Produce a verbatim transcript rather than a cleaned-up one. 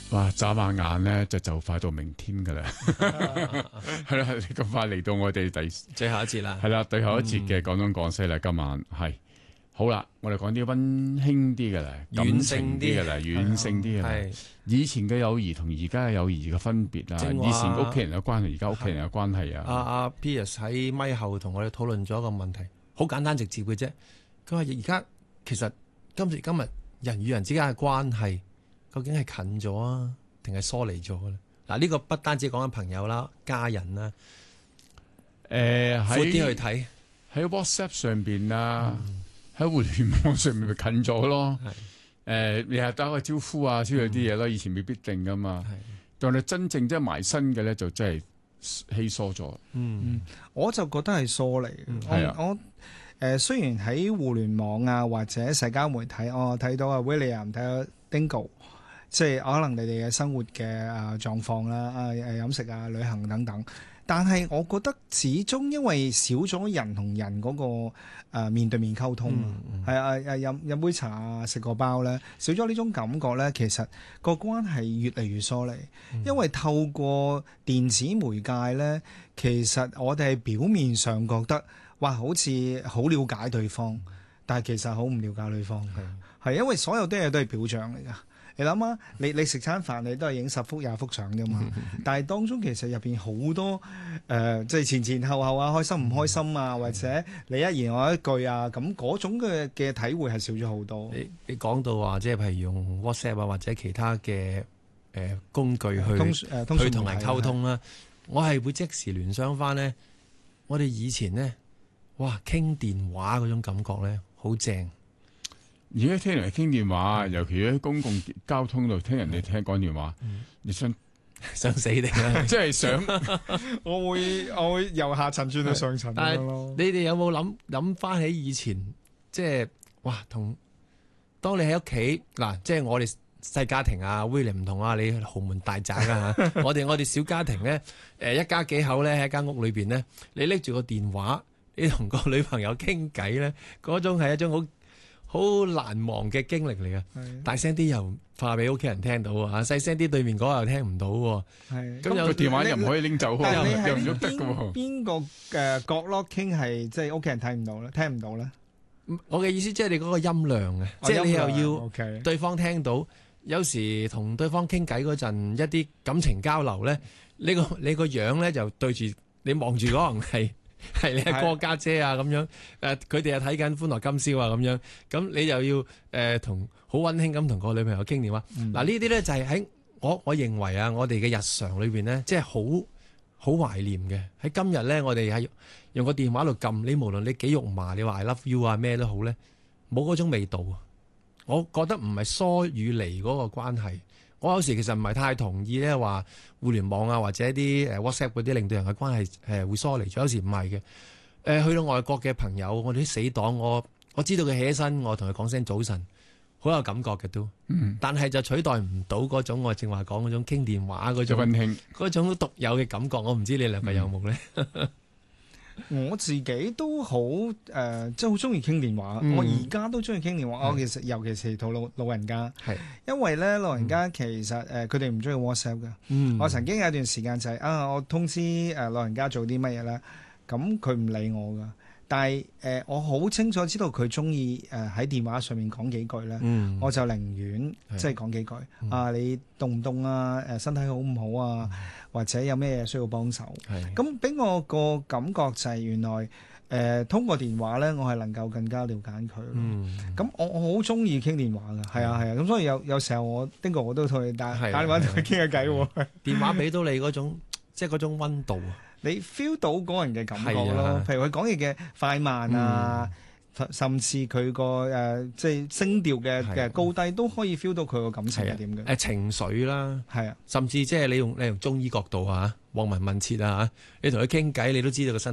哇！眨下眼咧，就就快到明天噶啦，係啦，你咁快嚟到我哋第最後一節啦， 係啦，最後一節嘅廣東廣西啦，今晚係好啦，我哋講啲溫馨啲嘅啦，感情啲嘅啦，軟性啲嘅啦。以前嘅友誼同而家嘅友誼嘅分別啊，以前屋企人嘅關係，而家屋企人嘅關係啊。 阿阿 Piers 喺咪後同我哋討論咗一個問題，好簡單直接嘅啫。佢話而家其實今時今日人與人之間嘅關係。究竟係近咗啊，定係疏離咗咧？嗱，呢個不單止講緊朋友啦、家人啦， 誒喺闊啲去睇喺 WhatsApp 上邊啊，喺、嗯、互聯網上面咪近咗咯。誒、呃，你係打個招呼啊，之類啲嘢咯，以前未必定噶嘛。但係真正即係埋身嘅咧，就真係稀疏咗。 嗯，我就覺得係疏離。係、嗯、啊，我誒、呃、雖然喺互聯網啊或者社交媒體，我睇到啊 William 睇到 Dingo。即係可能你哋嘅生活嘅啊狀況啦，啊誒飲食啊、旅行等等，但係我覺得始終因為少咗人同人嗰、那個誒、呃、面對面溝通，係、嗯嗯、啊誒飲飲杯茶啊、食個包咧，少咗呢種感覺咧，其實個關係越嚟越疏離、嗯。因為透過電子媒介咧，其實我哋係表面上覺得哇，好似好了解對方，但係其實好唔了解對方嘅，係、嗯、因為所有啲嘢都係表象嚟㗎。你諗下，你你食餐飯你都係影十幅廿幅相啫嘛，但係當中其實入邊好多誒，即、呃、係、就是、前前後後啊，開心唔開心啊，或者你一言我一句啊，咁嗰種嘅嘅體會係少咗好多。你你講到話，即係譬如用 WhatsApp 啊，或者其他嘅誒、呃、工具去通誒通去同人溝通啦，我係會即時聯想翻咧，我哋以前咧，哇傾電話嗰種感覺咧，好正。 而家聽人哋傾電話，尤其喺公共交通度聽人哋聽講電話，嗯、你想想死定啦！ 即係想， 我會我會由下層轉到上層咁樣咯。 你哋有冇諗諗翻起以前，即係哇，同當你喺屋企嗱，即係我哋細家庭啊 ，William 唔同啊，你豪門大宅啊嚇，我哋我哋小家庭咧，誒一家幾口咧喺間屋裏邊咧，你拎住個電話，你同個女朋友傾偈咧，嗰種係一種好好難忘嘅經歷嚟嘅，大聲啲又怕俾屋企人聽到啊，細聲啲對面嗰個又聽唔到喎。係咁個電話又唔可以拎走， 但係你又唔喐得嘅喎。 邊個嘅角落傾係即係屋企人睇唔到咧，聽唔到咧？ 我嘅意思即係你嗰個音量嘅，即係你又要對方聽到。有時同對方傾偈嗰陣，一啲感情交流咧，你個你個樣咧就對住你望住嗰人係。係你係哥家姐啊咁樣，誒佢哋又睇緊歡樂今宵啊咁樣，咁你又要誒同好溫馨咁同個女朋友傾電話。嗱、嗯、呢啲咧就係喺我我認為啊，我哋嘅日常裏邊咧，即係好好懷念嘅。喺今日咧，我哋係用個電話度撳，你無論你幾肉麻，你話 I love you 啊咩都好咧，冇嗰種味道。我覺得唔係疏與離嗰個關係。我有時其實唔係太同意咧，話互聯網啊或者啲誒 WhatsApp 嗰啲令到人嘅關係誒會疏離咗。有時唔係嘅，誒去到外國嘅朋友，我哋啲死黨，我我知道佢起起身，我同佢講聲早晨，好有感覺嘅都。嗯。但係就取代唔到嗰種我正話講嗰種傾電話嗰種溫馨嗰種獨有嘅感覺。我唔知你兩個有冇咧？嗯我自己都好誒、呃，即係好中意傾電話。嗯、我而家都中意傾電話。我其實尤其是同老老人家，係因為咧老人家其實誒佢哋唔中意 WhatsApp 嘅、嗯。我曾經有一段時間就係、是、啊，我通知誒老人家做啲乜嘢咧，咁佢唔理我噶。但係誒、呃，我好清楚知道佢中意誒喺電話上面講幾句咧、嗯，我就寧願即係講幾句、嗯、啊，你凍唔凍啊？誒身體好唔好啊？嗯、或者有咩嘢需要幫手？咁俾我個感覺就係原來誒、呃、通過電話咧，我係能夠更加了解佢。咁、嗯、我我好中意傾電話㗎，係啊係啊。咁、啊、所以有有時候我丁哥我都同佢打打電話同佢傾下偈喎。 電話俾到你嗰種即係嗰種溫度啊！ 你 feel 到嗰人嘅感覺咯、啊，譬如佢講嘢嘅快慢啊，嗯、甚至佢個誒即係聲調嘅嘅高低都可以 feel 到佢個感情係點嘅。誒、呃、情緒啦，係啊，甚至即係你用你用中醫角度啊，望聞問切啊，你同佢傾偈，你都知道個身